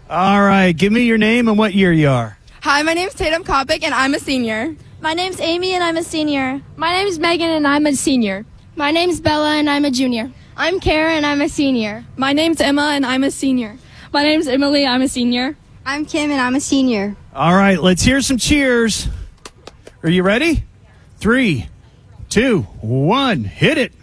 All right, give me your name and what year you are. Hi, my name's Tatum Kopic, and I'm a senior. My name's Amy, and I'm a senior. My name's Megan, and I'm a senior. My name's Bella, and I'm a junior. I'm Kara, and I'm a senior. My name's Emma, and I'm a senior. My name's Emily, I'm a senior. I'm Kim, and I'm a senior. All right, let's hear some cheers. Are you ready? 3, 2, 1, hit it.